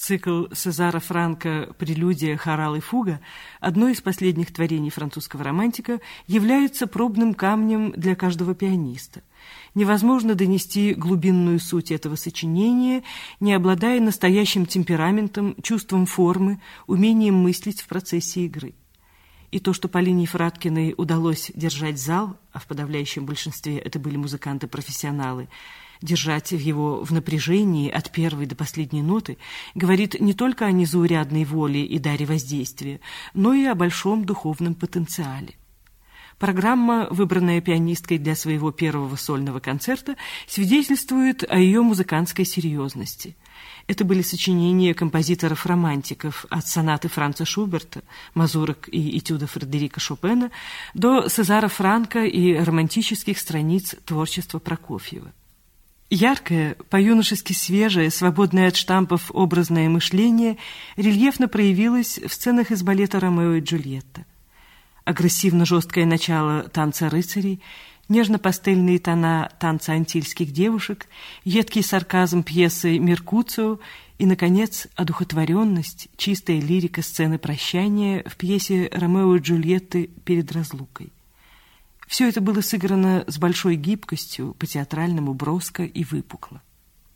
Цикл Сезара Франко «Прелюдия, хорал и фуга», одно из последних творений французского романтика, является пробным камнем для каждого пианиста. Невозможно донести глубинную суть этого сочинения, не обладая настоящим темпераментом, чувством формы, умением мыслить в процессе игры. И то, что Полине Ефраткиной удалось держать зал, а в подавляющем большинстве это были музыканты-профессионалы, держать его в напряжении от первой до последней ноты, говорит не только о незаурядной воле и даре воздействия, но и о большом духовном потенциале. Программа, выбранная пианисткой для своего первого сольного концерта, свидетельствует о ее музыкантской серьезности. Это были сочинения композиторов-романтиков от сонаты Франца Шуберта, мазурок и этюдов Фредерика Шопена до Сезара Франко и романтических страниц творчества Прокофьева. Яркое, по-юношески свежее, свободное от штампов образное мышление рельефно проявилось в сценах из балета «Ромео и Джульетта». Агрессивно-жесткое начало «Танца рыцарей», нежно-пастельные тона «Танца антильских девушек», едкий сарказм пьесы «Меркуцио» и, наконец, одухотворенность, чистая лирика сцены прощания в пьесе «Ромео и Джульетты перед разлукой». Все это было сыграно с большой гибкостью, по-театральному броско и выпукло.